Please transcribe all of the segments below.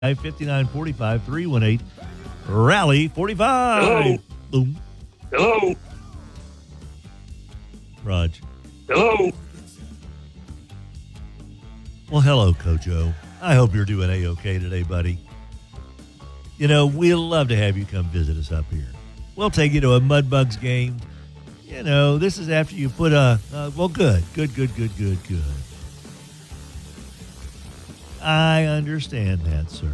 5945 318 Rally 45. Hello. Boom. Hello. Raj. Hello. Well, hello, Coach O. I hope you're doing A-OK today, buddy. You know, we'd love to have you come visit us up here. We'll take you to a Mudbugs game. You know, this is after you put good. I understand that, sir.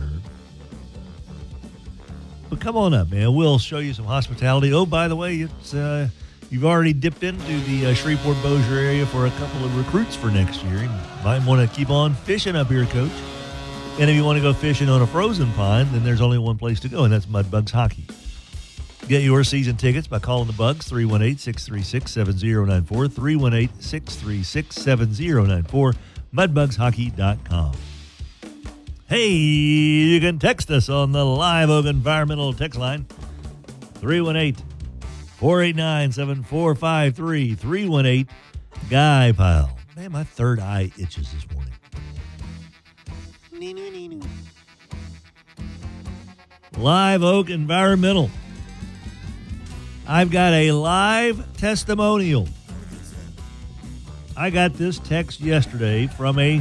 But come on up, man. We'll show you some hospitality. Oh, by the way, it's you've already dipped into the Shreveport-Bossier area for a couple of recruits for next year. You might want to keep on fishing up here, Coach. And if you want to go fishing on a frozen pond, then there's only one place to go, and that's Mudbugs Hockey. Get your season tickets by calling the Bugs, 318-636-7094, 318-636-7094, mudbugshockey.com. Hey, you can text us on the Live Oak Environmental text line, 318-489-7453, 318-GUY-PILE. Man, my third eye itches this morning. Live Oak Environmental. I've got a live testimonial. I got this text yesterday from a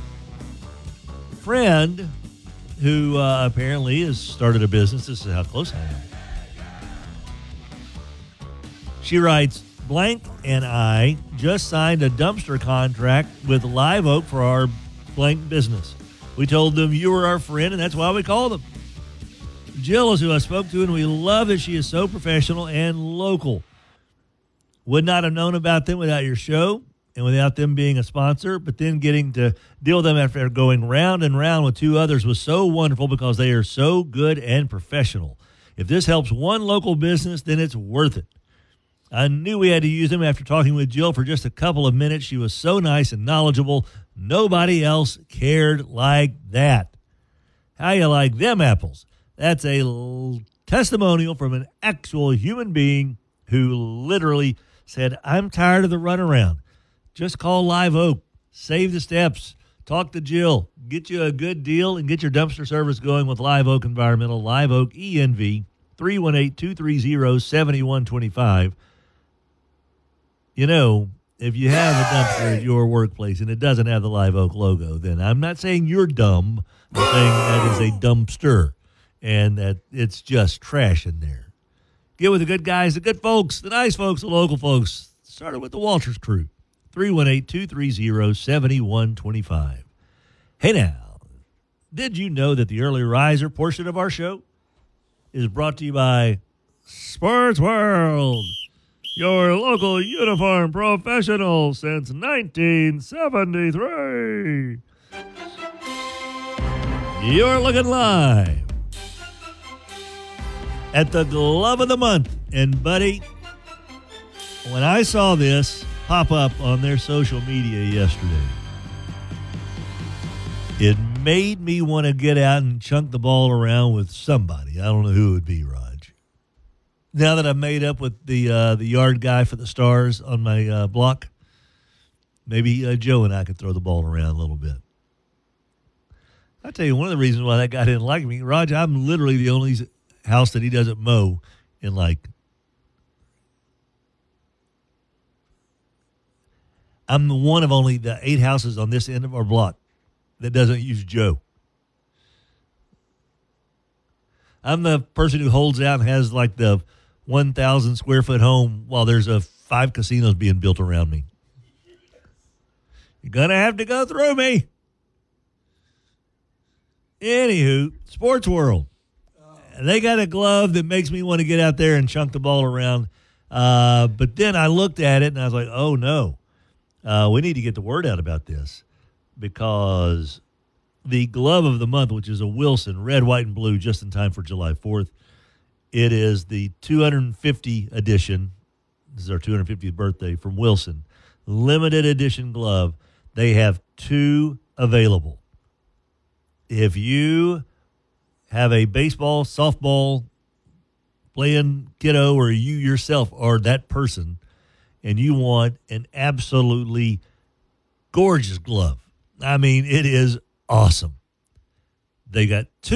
friend who apparently has started a business. This is how close I am. She writes, blank and I just signed a dumpster contract with Live Oak for our blank business. We told them you were our friend, and that's why we called them. Jill is who I spoke to, and we love that she is so professional and local. Would not have known about them without your show and without them being a sponsor, but then getting to deal with them after going round and round with two others was so wonderful because they are so good and professional. If this helps one local business, then it's worth it. I knew we had to use them after talking with Jill for just a couple of minutes. She was so nice and knowledgeable. Nobody else cared like that. How you like them apples? That's a testimonial from an actual human being who literally said, I'm tired of the runaround. Just call Live Oak. Save the steps. Talk to Jill. Get you a good deal and get your dumpster service going with Live Oak Environmental. Live Oak ENV 318-230-7125. You know, if you have a dumpster at your workplace and it doesn't have the Live Oak logo, then I'm not saying you're dumb. I'm saying that is a dumpster and that it's just trash in there. Get with the good guys, the good folks, the nice folks, the local folks. Started with the Walters crew. 318-230-7125. Hey now, did you know that the early riser portion of our show is brought to you by Sports World, your local uniform professional since 1973. You're looking live at the Glove of the Month. And, buddy, when I saw this pop up on their social media yesterday, it made me want to get out and chunk the ball around with somebody. I don't know who it would be, Raj. Now that I'm made up with the yard guy for the Stars on my block, maybe Joe and I could throw the ball around a little bit. I'll tell you one of the reasons why that guy didn't like me. Raj, I'm literally the only house that he doesn't mow in I'm the one of only the 8 houses on this end of our block that doesn't use Joe. I'm the person who holds out and has like the 1,000 square foot home while there's 5 casinos being built around me. You're going to have to go through me. Anywho, Sports World. They got a glove that makes me want to get out there and chunk the ball around. But then I looked at it and I was like, oh, no. We need to get the word out about this because the Glove of the Month, which is a Wilson, red, white, and blue, just in time for July 4th, it is the 250 edition. This is our 250th birthday from Wilson. Limited edition glove. They have 2 available. If you have a baseball, softball playing kiddo, or you yourself are that person, and you want an absolutely gorgeous glove, I mean, it is awesome. They got two